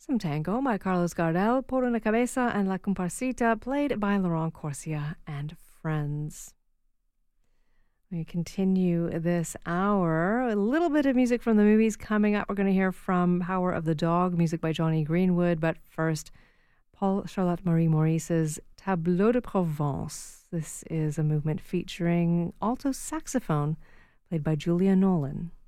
Some tango by Carlos Gardel, Por una cabeza and La Comparsita, played by Laurent Corsia and friends. We continue this hour. A little bit of music from the movies coming up. We're going to hear from Power of the Dog, music by Johnny Greenwood. But first, Paul Charlotte Marie Maurice's Tableau de Provence. This is a movement featuring alto saxophone, played by Julia Nolan.